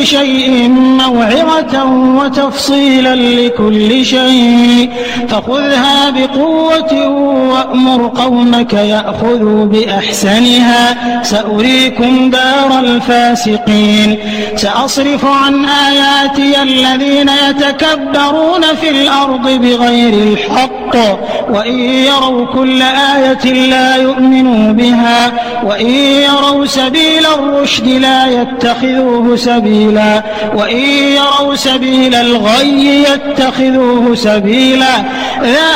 شيء موعظة وتفصيلا لكل شيء فخذها بقوة وأمر قومك يأخذوا بأحسنها سأريكم دار الفاسقين سأصرف عن آياتي الذين يتكبرون في الأرض بغير الحق وإن يروا كل آية لا يؤمنوا بها وإن يروا سبيل الرشد لا يتخذوه سبيلا وإن يروا سبيل الغي يتخذوه سبيلا